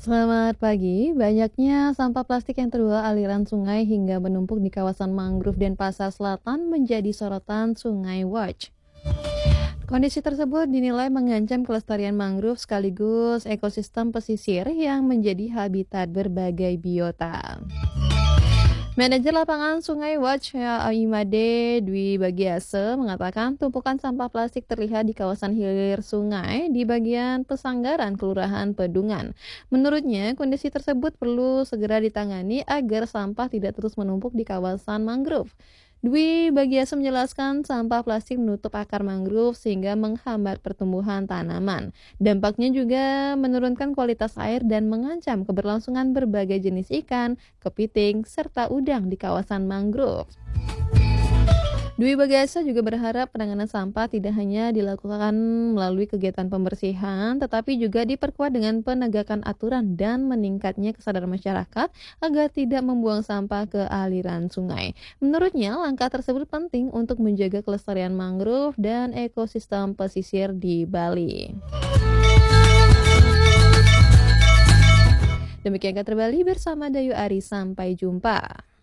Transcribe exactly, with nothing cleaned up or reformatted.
Selamat pagi. Banyaknya sampah plastik yang terbawa aliran sungai hingga menumpuk di kawasan mangrove Denpasar Selatan menjadi sorotan Sungai Watch. Kondisi tersebut dinilai mengancam kelestarian mangrove sekaligus ekosistem pesisir yang menjadi habitat berbagai biota. Manajer lapangan Sungai Watch ya, Imade Dwi Bagiase mengatakan tumpukan sampah plastik terlihat di kawasan hilir sungai di bagian Pesanggaran Kelurahan Pedungan. Menurutnya, kondisi tersebut perlu segera ditangani agar sampah tidak terus menumpuk di kawasan mangrove. Dwi Bagiase menjelaskan sampah plastik menutup akar mangrove sehingga menghambat pertumbuhan tanaman. Dampaknya juga menurunkan kualitas air dan mengancam keberlangsungan berbagai jenis ikan, kepiting, serta udang di kawasan mangrove. Dwi Bagasa juga berharap penanganan sampah tidak hanya dilakukan melalui kegiatan pembersihan, tetapi juga diperkuat dengan penegakan aturan dan meningkatnya kesadaran masyarakat agar tidak membuang sampah ke aliran sungai. Menurutnya, langkah tersebut penting untuk menjaga kelestarian mangrove dan ekosistem pesisir di Bali. Demikian Kata Bali bersama Dayu Ari, sampai jumpa.